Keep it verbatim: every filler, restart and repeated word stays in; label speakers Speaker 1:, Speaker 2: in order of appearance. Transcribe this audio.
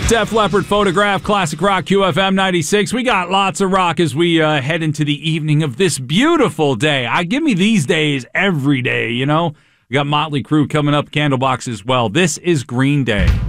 Speaker 1: Def Leppard, Photograph, Classic Rock, Q F M ninety-six. We got lots of rock as we uh, head into the evening of this beautiful day. I give me these days every day, you know. We got Motley Crue coming up, Candlebox as well. This is Green Day.